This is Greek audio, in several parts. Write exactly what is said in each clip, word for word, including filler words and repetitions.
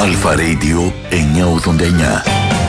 Αλφα Radio εννιακόσια ογδόντα εννιά.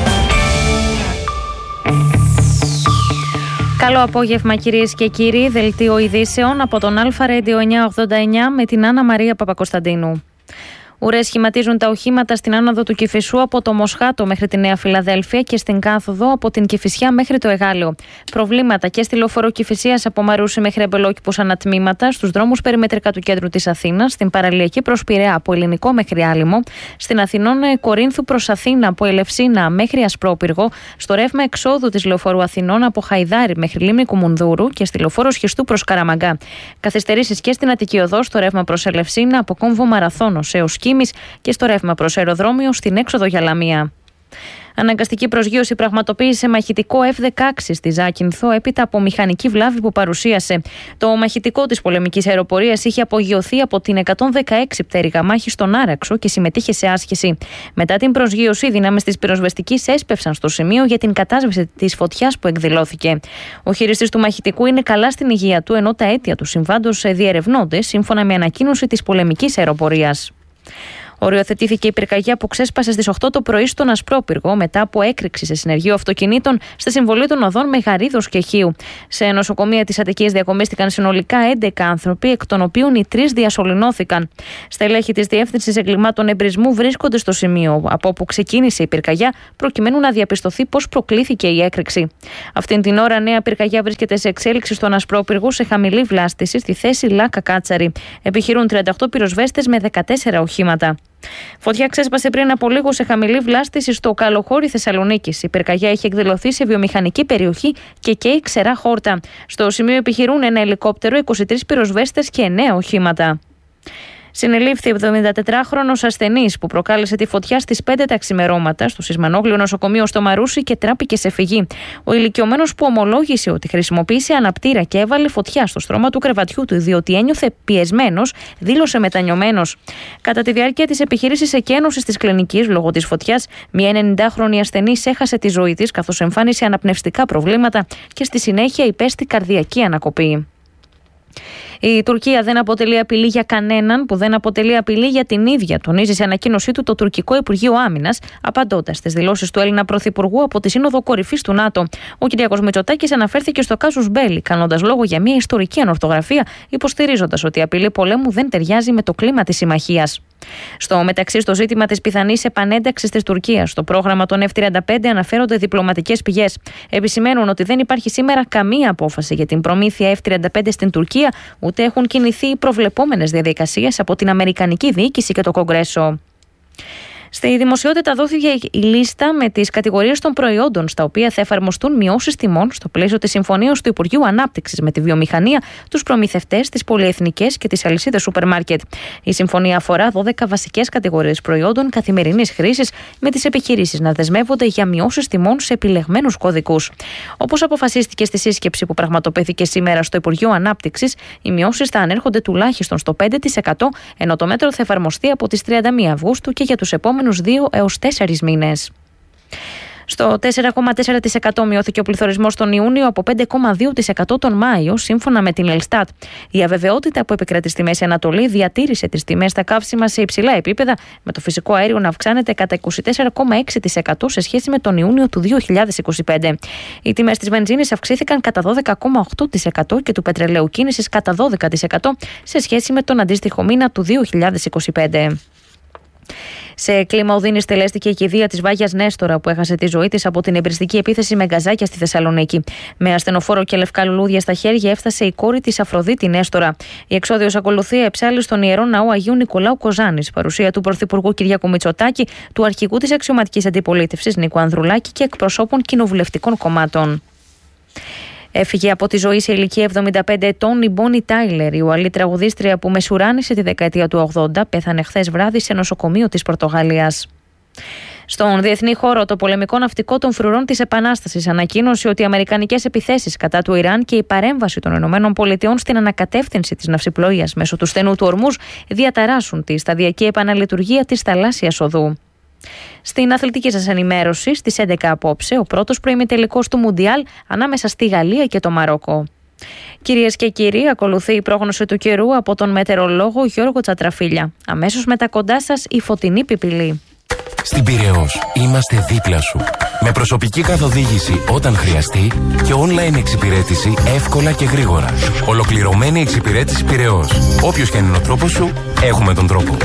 Καλό απόγευμα κυρίες και κύριοι, δελτίο ειδήσεων από τον Αλφα Radio εννιακόσια ογδόντα εννιά με την Άννα Μαρία Παπακοσταντίνου. Ουρές σχηματίζουν τα οχήματα στην άνοδο του Κηφισού από το Μοσχάτο μέχρι τη Νέα Φιλαδέλφεια και στην κάθοδο από την Κηφισιά μέχρι το Εγάλεο. Προβλήματα και στη λεωφορείο Κηφισίας από Μαρούσι μέχρι Αμπελόκηπους ανατμήματα, στους δρόμους περιμετρικά του κέντρου της Αθήνας, στην παραλιακή προς Πειραιά από Ελληνικό μέχρι Άλυμο, στην Αθηνών Κορίνθου προς Αθήνα από Ελευσίνα μέχρι Ασπρόπυργο, στο ρεύμα εξόδου της λεωφορείου Αθηνών από Χαϊδάρι μέχρι Λίμνη Κουμουνδούρου και στη λεωφόρο Σχιστού προς Καραμαγκά. Καθυστερήσεις και στην Αττική Οδό, στο ρεύμα προς Ελευσίνα από Κόμβο Μαραθώνος έως και στο ρεύμα προς αεροδρόμιο στην έξοδο για Λαμία. Αναγκαστική προσγείωση πραγματοποίησε μαχητικό εφ δεκαέξι στη Ζάκυνθο έπειτα από μηχανική βλάβη που παρουσίασε. Το μαχητικό της πολεμικής αεροπορίας είχε απογειωθεί από την εκατόν δεκαέξι πτέρυγα μάχη στον Άραξο και συμμετείχε σε άσκηση. Μετά την προσγείωση, οι δυνάμεις της πυροσβεστικής έσπευσαν στο σημείο για την κατάσβεση της φωτιάς που εκδηλώθηκε. Ο χειριστής του μαχητικού είναι καλά στην υγεία του, ενώ τα αίτια του συμβάντος διερευνώνται σύμφωνα με ανακοίνωση της πολεμικής αεροπορίας. Οριοθετήθηκε η πυρκαγιά που ξέσπασε στις οκτώ το πρωί στον Ασπρόπυργο μετά από έκρηξη σε συνεργείο αυτοκινήτων στη συμβολή των οδών Μεγαρίδος και Χίου. Σε νοσοκομεία της Αττικής διακομίστηκαν συνολικά έντεκα άνθρωποι, εκ των οποίων οι τρεις διασωληνώθηκαν. Στελέχη της Διεύθυνσης Εγκλημάτων Εμπρισμού βρίσκονται στο σημείο από όπου ξεκίνησε η πυρκαγιά, προκειμένου να διαπιστωθεί πώς προκλήθηκε η έκρηξη. Αυτήν την ώρα, νέα πυρκαγιά βρίσκεται σε εξέλιξη στον Ασπρόπυργο σε χαμηλή βλάστηση στη θέση Λάκα Κάτσαρη. Επιχειρούν τριάντα οκτώ πυροσβέστες με δεκατέσσερα οχήματα. Φωτιά ξέσπασε πριν από λίγο σε χαμηλή βλάστηση στο Καλοχώρι Θεσσαλονίκης. Η πυρκαγιά έχει εκδηλωθεί σε βιομηχανική περιοχή και καίει ξερά χόρτα. Στο σημείο επιχειρούν ένα ελικόπτερο, είκοσι τρεις πυροσβέστες και εννέα οχήματα. Συνελήφθη εβδομηντατετράχρονος ασθενής που προκάλεσε τη φωτιά στις πέντε τα ξημερώματα στο Σισμανόγλιο νοσοκομείο στο Μαρούσι και τράπηκε σε φυγή. Ο ηλικιωμένος που ομολόγησε ότι χρησιμοποίησε αναπτήρα και έβαλε φωτιά στο στρώμα του κρεβατιού του διότι ένιωθε πιεσμένος, δήλωσε μετανιωμένος. Κατά τη διάρκεια της επιχείρησης εκένωσης της κλινικής λόγω της φωτιάς, μια ενενηντάχρονη ασθενής έχασε τη ζωή της καθώς εμφάνισε αναπνευστικά προβλήματα και στη συνέχεια υπέστη καρδιακή ανακοπή. Η Τουρκία δεν αποτελεί απειλή για κανέναν που δεν αποτελεί απειλή για την ίδια, τονίζει σε ανακοίνωσή του το τουρκικό Υπουργείο Άμυνας, απαντώντας στις δηλώσεις του Έλληνα Πρωθυπουργού από τη Σύνοδο Κορυφής του ΝΑΤΟ. Ο Κυριάκος Μητσοτάκης αναφέρθηκε στο κάσους Μπέλι, κάνοντας λόγο για μια ιστορική ανορθογραφία, υποστηρίζοντας ότι η απειλή πολέμου δεν ταιριάζει με το κλίμα της συμμαχίας. Στο μεταξύ, στο ζήτημα της πιθανής επανένταξης της Τουρκίας στο πρόγραμμα των εφ τριάντα πέντε αναφέρονται διπλωματικές πηγές. Επισημαίνουν ότι δεν υπάρχει σήμερα καμία απόφαση για την προμήθεια εφ τριάντα πέντε στην Τουρκία, ούτε έχουν κινηθεί οι προβλεπόμενες διαδικασίες από την Αμερικανική διοίκηση και το Κογκρέσο. Στη δημοσιότητα δόθηκε η λίστα με τις κατηγορίες των προϊόντων στα οποία θα εφαρμοστούν μειώσεις τιμών στο πλαίσιο της συμφωνίας του Υπουργείου Ανάπτυξης με τη βιομηχανία, τους προμηθευτές, τις πολυεθνικές και τις αλυσίδες σούπερ μάρκετ. Η συμφωνία αφορά δώδεκα βασικές κατηγορίες προϊόντων καθημερινής χρήσης, με τις επιχειρήσεις να δεσμεύονται για μειώσεις τιμών σε επιλεγμένους κωδικούς. Όπως αποφασίστηκε στη σύσκεψη που πραγματοποιήθηκε σήμερα στο Υπουργείο Ανάπτυξης, οι μειώσεις θα ανέρχονται τουλάχιστον στο πέντε τοις εκατό, ενώ το μέτρο θα εφαρμοστεί από τις τριάντα μία Αυγούστου και για τους επόμενους δύο έως τέσσερις μήνες. Στο τέσσερα κόμμα τέσσερα τοις εκατό μειώθηκε ο πληθωρισμός τον Ιούνιο από πέντε κόμμα δύο τοις εκατό τον Μάιο, σύμφωνα με την Ελστάτ. Η αβεβαιότητα που επικρατεί στη Μέση Ανατολή διατήρησε τις τιμές στα καύσιμα σε υψηλά επίπεδα, με το φυσικό αέριο να αυξάνεται κατά είκοσι τέσσερα κόμμα έξι τοις εκατό σε σχέση με τον Ιούνιο του δύο χιλιάδες είκοσι πέντε. Οι τιμές της βενζίνης αυξήθηκαν κατά δώδεκα κόμμα οκτώ τοις εκατό και του πετρελαίου κίνησης κατά δώδεκα τοις εκατό σε σχέση με τον αντίστοιχο μήνα του δύο χιλιάδες είκοσι πέντε. Σε κλίμα οδύνης τελέστηκε η κηδεία της Βάγιας Νέστορα που έχασε τη ζωή της από την εμπριστική επίθεση με γκαζάκια στη Θεσσαλονίκη. Με ασθενοφόρο και λευκά λουλούδια στα χέρια έφτασε η κόρη της Αφροδίτη Νέστορα. Η εξόδιος ακολουθεί εψάλη στον Ιερό Ναό Αγίου Νικολάου Κοζάνης, παρουσία του Πρωθυπουργού Κυριάκου Μητσοτάκη, του αρχηγού της αξιωματικής αντιπολίτευσης Νίκου Ανδρουλάκη και εκπροσώπων κοινοβουλευτικών κομμάτων. Έφυγε από τη ζωή σε ηλικία εβδομήντα πέντε ετών η Μπόνι Τάιλερ, η ουαλή τραγουδίστρια που μεσουράνησε τη δεκαετία του ογδόντα, πέθανε χθες βράδυ σε νοσοκομείο της Πορτογαλίας. Στον διεθνή χώρο, το πολεμικό ναυτικό των φρουρών της Επανάστασης ανακοίνωσε ότι οι αμερικανικές επιθέσεις κατά του Ιράν και η παρέμβαση των ΗΠΑ στην ανακατεύθυνση της ναυσιπλοείας μέσω του στενού του Ορμούζ διαταράσσουν τη σταδιακή επαναλειτουργία της θαλάσσιας οδού. Στην αθλητική σας ενημέρωση, στις έντεκα απόψε, ο πρώτος προημιτελικός του Μουντιάλ ανάμεσα στη Γαλλία και το Μαρόκο. Κυρίες και κύριοι, ακολουθεί η πρόγνωση του καιρού από τον μετεωρολόγο Γιώργο Τσατραφίλια. Αμέσως μετά κοντά σας η φωτεινή πιπηλή. Στην Πειραιώς είμαστε δίπλα σου. Με προσωπική καθοδήγηση όταν χρειαστεί και online εξυπηρέτηση εύκολα και γρήγορα. Ολοκληρωμένη εξυπηρέτηση Πειραιώς. Όποιος και αν είναι ο τρόπος σου, έχουμε τον τρόπο.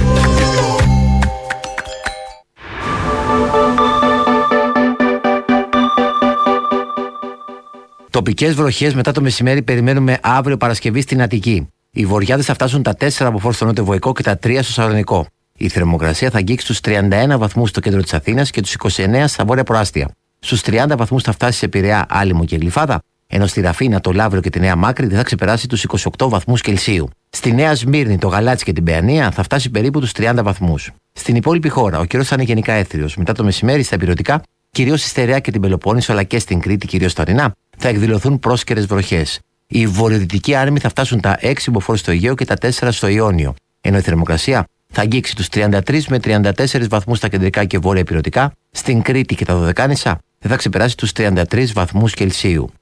Τοπικές βροχές μετά το μεσημέρι περιμένουμε αύριο Παρασκευή στην Αττική. Οι βοριάδες θα φτάσουν τα τέσσερα από φόρ στο νότιο-βοϊκό και τα τρία στο Σαλονικό. Η θερμοκρασία θα αγγίξει στους τριάντα ένα βαθμούς στο κέντρο της Αθήνας και τους είκοσι εννέα στα βόρεια προάστια. Στους τριάντα βαθμούς θα φτάσει σε Πειραιά, Άλυμο και Γλυφάδα, ενώ στη Ραφίνα, το Λαύριο και τη Νέα Μάκρη δεν θα ξεπεράσει τους είκοσι οκτώ βαθμούς Κελσίου. Στη Νέα Σμύρνη, το Γαλάτσι και την Παιανία θα φτάσει περίπου τους τριάντα βαθμούς. Στην υπόλοιπη χώρα, ο καιρός θα είναι γενικά έθριος. Μετά το μεσημέρι, στα ηπειρωτικά, κυρίως στη Στερεά και την Πελοπόννησο, αλλά και στην Κρήτη, κυρίως στα ορεινά, θα εκδηλωθούν πρόσκαιρες βροχές. Οι βορειοδυτικοί άρμοι θα φτάσουν τα έξι μποφόρ στο Αιγαίο και τα τέσσερα στο Ιόνιο, ενώ η θερμοκρασία θα αγγίξει τους τριάντα τρεις με τριάντα τέσσερα βαθμούς στα κεντρικά και βόρεια ηπειρωτικά, στην Κρήτη και τα Δωδεκάνησα δεν θα ξεπεράσει τους τριάντα τρεις βαθμούς Κελσίου.